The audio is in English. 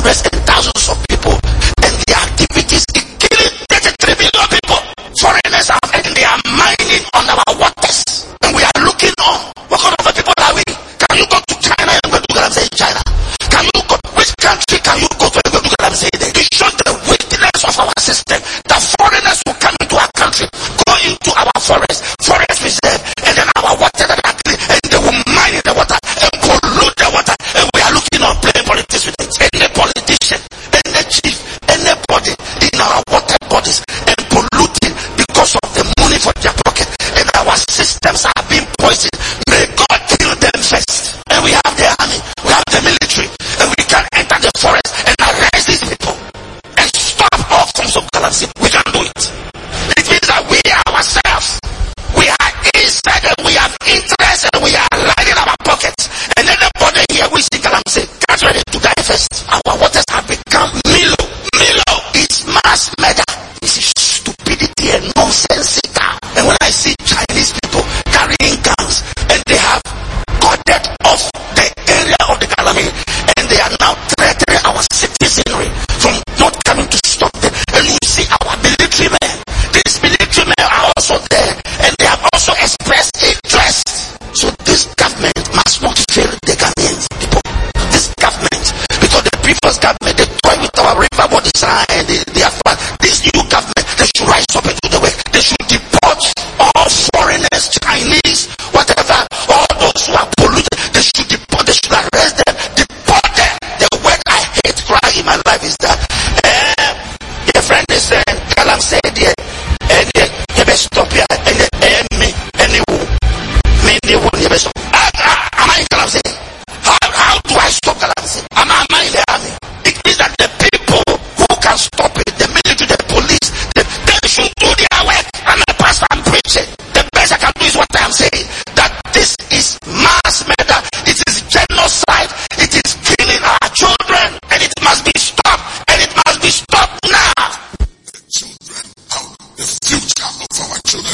arresting thousands of people, and the activities is killing 33 million people. Foreigners are and they are mining on our waters, and we are looking on. What kind of people are we? Can you go to China and go to Galamsey in China? Can you go? Which country can you go to and go to Galamsey there? To show the weakness of our system. The foreigners will come into our country, go into our forest reserve, and then our water that are clean, and they will mine the water and pollute the water, and we are looking on playing politics with it. Any politician, any chief, anybody in our water bodies and polluting because of the money for their pocket, and our systems are being poisoned. May God kill them first. And we have the army, we have the military, and we can enter the forest and arrest these people and stop all forms of galamsey. We can do it. It means that we ourselves, we are inside and we have interest and we are lining our pockets. And anybody here we see galamsey, get ready to die first. Our waters have become Milo. Milo is mass murder. This is stupidity and nonsensical. And when I see Chinese people carrying guns and they have corded off the area of the Galamsey, and they are now threatening our citizenry from not coming to stop them. And you see our military men. These military men are also there, and they have also expressed interest. So this government must not fail the Ghanaian people. This government, because the previous government, they toy with our river bodies and they have fun. This new government, they should rise up into the way. They should deport all foreigners, Chinese, whatever, all those who are polluted. They should deport, they should arrest them, deport them. The word I hate cry in my life is that your friend is saying, Kalam said here, and you better stop here, and me, and you better stop. Am I in Kalam say? How do I stop Kalam say? Am I in the army? It means that the people who can stop it, the military, the police, they should do their work. I'm a pastor, I'm preaching. The best I can do is what I'm saying. That this is mass murder. It is genocide. It is killing our children. And it must be stopped. And it must be stopped now. The children, the future of our children